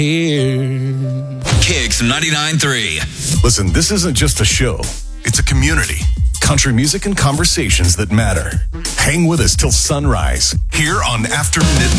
here. Kicks 99.3. Listen, this isn't just a show. It's a community. Country music and conversations that matter. Hang with us till sunrise here on After Midnight.